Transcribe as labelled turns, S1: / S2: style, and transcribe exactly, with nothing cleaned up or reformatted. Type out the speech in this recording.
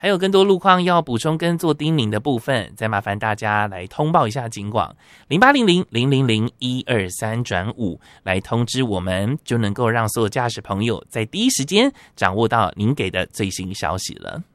S1: 还有更多路况要补充跟做叮咛的部分，再麻烦大家来通报一下警广零八零零零零零一二三转五来通知我们，就能够让所有驾驶朋友在第一时间掌握到您给的最新消息了。